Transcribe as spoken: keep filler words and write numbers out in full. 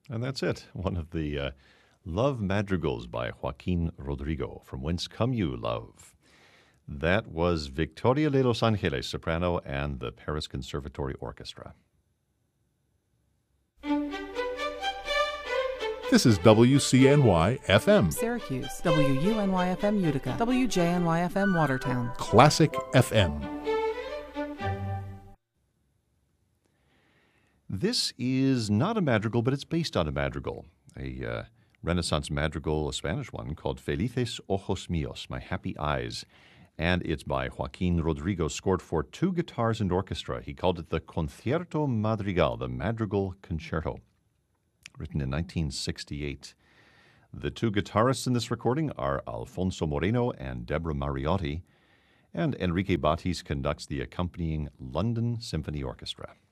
And that's it. One of the uh, love madrigals by Joaquin Rodrigo. From Whence Come You, Love? That was Victoria de Los Angeles, soprano, and the Paris Conservatory Orchestra. This is W C N Y F M. Syracuse, W U N Y F M Utica, W J N Y F M Watertown. Classic F M. This is not a madrigal, but it's based on a madrigal, a uh, Renaissance madrigal, a Spanish one, called Felices Ojos Míos, My Happy Eyes. And it's by Joaquin Rodrigo, scored for two guitars and orchestra. He called it the Concierto Madrigal, the Madrigal Concerto, written in nineteen sixty-eight. The two guitarists in this recording are Alfonso Moreno and Deborah Mariotti, and Enrique Batis conducts the accompanying London Symphony Orchestra.